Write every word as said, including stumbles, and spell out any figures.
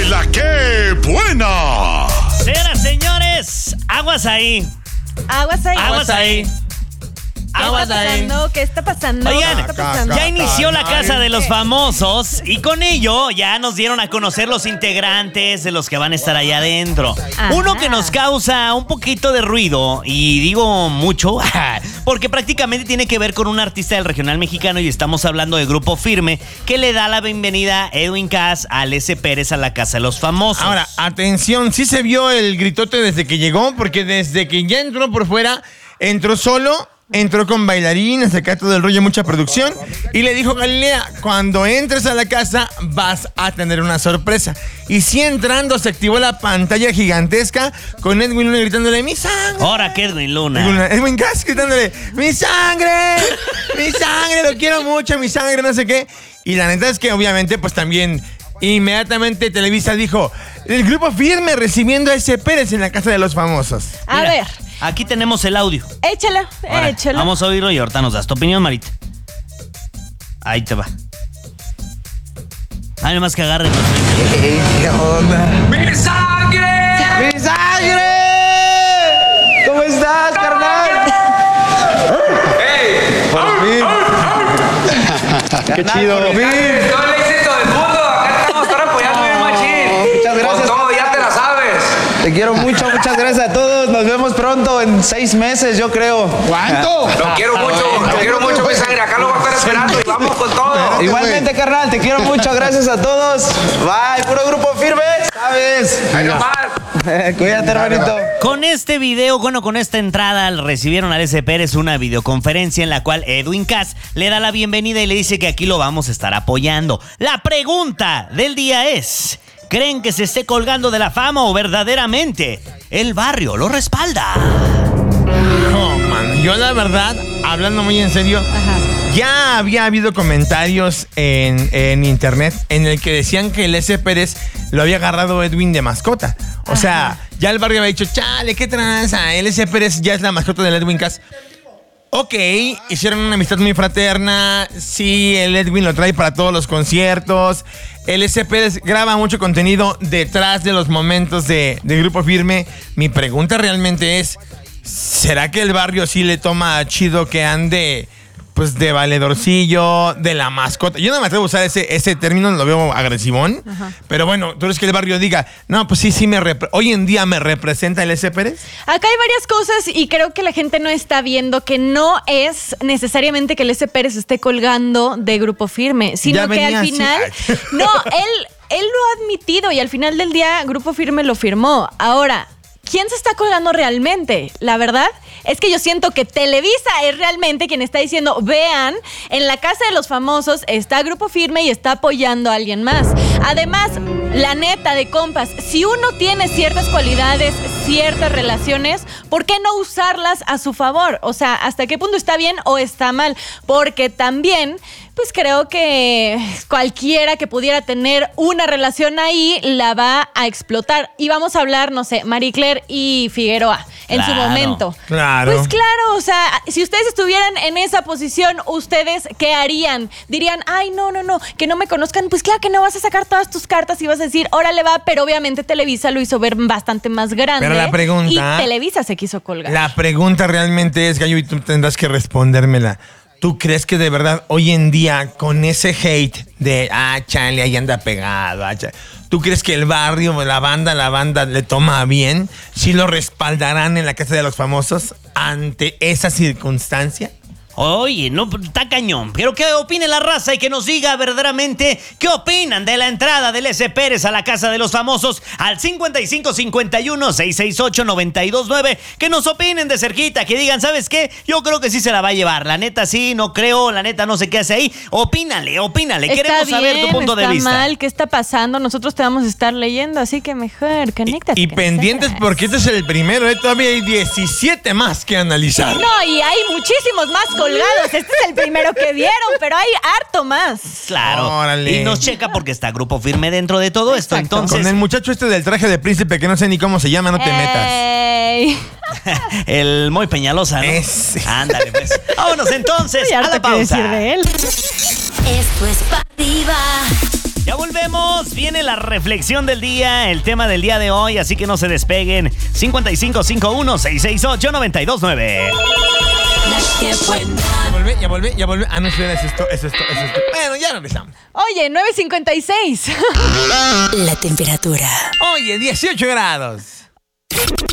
¡Chela, qué buena! Señoras, señores, aguas ahí. Aguas ahí. Aguas ahí. ¿Qué Aguas está ahí. pasando? ¿Qué está pasando? Oigan, ¿Qué está pasando? ya inició la Casa de los Famosos y con ello ya nos dieron a conocer los integrantes de los que van a estar allá adentro. Ajá. Uno que nos causa un poquito de ruido, y digo mucho, porque prácticamente tiene que ver con un artista del regional mexicano y estamos hablando de Grupo Firme, que le da la bienvenida a Edwin Cass, a Alessia Pérez a la Casa de los Famosos. Ahora, atención, sí se vio el gritote desde que llegó, porque desde que ya entró por fuera, entró solo, entró con bailarines, acá todo el rollo, mucha producción, y le dijo Galilea, cuando entres a la casa vas a tener una sorpresa. Y sí, entrando se activó la pantalla gigantesca con Edwin Luna gritándole, ¡mi sangre! Ahora que Edwin Luna. Luna, Edwin Cass gritándole, ¡mi sangre! ¡Mi sangre! Lo quiero mucho, mi sangre, no sé qué. Y la neta es que obviamente pues también inmediatamente Televisa dijo, el Grupo Firme recibiendo a Alessia Pérez en la Casa de los Famosos. A Mira, ver, aquí tenemos el audio. échala, Ahora, échala. vamos a oírlo y ahorita nos das tu opinión, Marita. Ahí te va. Hay más que agarren. ¿Qué onda? ¡Mi sangre! ¡Mi sangre! ¿Cómo estás, carnal? ¡Ey! Por fin. Qué chido. Por fin. Todo el éxito del mundo. Acá estamos todos apoyando bien machín. Muchas gracias. Con todo, ya te la sabes. Te quiero mucho, muchas gracias a todos. Nos vemos pronto en seis meses, yo creo. ¿Cuánto? Lo quiero mucho, lo quiero mucho, mi sangre. Acá lo voy a estar esperando y vamos con todo. Igualmente, carnal, te quiero mucho. Gracias a todos. Bye, puro Grupo Firme. ¿Sabes? Ahí nomás. Cuídate, hermanito. Con este video, bueno, con esta entrada, recibieron a Alessia Pérez una videoconferencia en la cual Edwin Cass le da la bienvenida y le dice que aquí lo vamos a estar apoyando. La pregunta del día es, ¿creen que se esté colgando de la fama o verdaderamente el barrio lo respalda? No, man, yo la verdad, hablando muy en serio, Ajá. ya había habido comentarios en, en internet en el que decían que Alessia Pérez lo había agarrado Edwin de mascota. O Ajá. sea, ya el barrio había dicho, chale, qué tranza, Alessia Pérez ya es la mascota del Edwin Cass. Ok, hicieron una amistad muy fraterna. Sí, el Edwin lo trae para todos los conciertos. El Alessia Pérez graba mucho contenido detrás de los momentos de, de Grupo Firme. Mi pregunta realmente es, ¿será que el barrio sí le toma chido que ande pues de valedorcillo, de la mascota? Yo no me atrevo a usar ese, ese término, lo veo agresivón. Ajá. Pero bueno, tú eres que el barrio diga, no, pues sí, sí, me repre- hoy en día me representa el Alessia Pérez. Acá hay varias cosas y creo que la gente no está viendo que no es necesariamente que Alessia Pérez esté colgando de Grupo Firme, sino Ya que venía al así. final, Ay. no, él, él lo ha admitido y al final del día Grupo Firme lo firmó. Ahora, ¿quién se está colgando realmente? La verdad es que yo siento que Televisa es realmente quien está diciendo, vean, en la Casa de los Famosos está Grupo Firme y está apoyando a alguien más. Además, la neta de compas, si uno tiene ciertas cualidades, ciertas relaciones, ¿por qué no usarlas a su favor? O sea, ¿hasta qué punto está bien o está mal? Porque también, pues creo que cualquiera que pudiera tener una relación ahí la va a explotar. Y vamos a hablar, no sé, Marie Claire y Figueroa en Claro, su momento. claro. Pues claro, o sea, si ustedes estuvieran en esa posición, ¿ustedes qué harían? Dirían, ay, no, no, no, que no me conozcan. Pues claro que no, vas a sacar todas tus cartas y vas a decir, órale va, pero obviamente Televisa lo hizo ver bastante más grande. Pero la pregunta- Y Televisa se quiso colgar. La pregunta realmente es, Gallo, y tú tendrás que respondérmela. ¿Tú crees que de verdad hoy en día con ese hate de, ah, chale, ahí anda pegado, ah, chale, ¿tú crees que el barrio, la banda, la banda le toma bien? ¿Sí lo respaldarán en la Casa de los Famosos ante esa circunstancia? Oye, no, está cañón. Pero que opine la raza y que nos diga verdaderamente qué opinan de la entrada de Alessia Pérez a la Casa de los Famosos al cincuenta y cinco cincuenta y uno seiscientos sesenta y ocho noventa y dos nueve. Que nos opinen de cerquita, que digan, ¿sabes qué? Yo creo que sí se la va a llevar. La neta sí, no creo, la neta no sé qué hace ahí. Opínale, opínale. Está Queremos saber bien, tu punto de está vista. mal, ¿qué está pasando? Nosotros te vamos a estar leyendo, así que mejor, conéctate. Y con pendientes nosotras. porque este es el primero, ¿eh? Todavía hay diecisiete más que analizar. No, y hay muchísimos más colgados. Este es el primero que vieron, pero hay harto más. Claro. Órale. Y nos checa porque está Grupo Firme dentro de todo esto. Exacto. Entonces, Con el muchacho este del traje de príncipe que no sé ni cómo se llama, no te metas. Ey. el Moy Peñalosa, ¿no? Ese. Ándale, pues. Vámonos entonces Estoy a harta la que decir pausa. de él. Esto es pa' diva. Ya volvemos, viene la reflexión del día, el tema del día de hoy, así que no se despeguen. cincuenta y cinco cincuenta y uno, seiscientos sesenta y ocho, noventa y dos nueve. Ya volví, ya volví, ya volví. Ah, no, espera, es esto, es esto, es esto. Bueno, ya regresamos. Oye, nueve cincuenta y seis. La temperatura. Oye, dieciocho grados.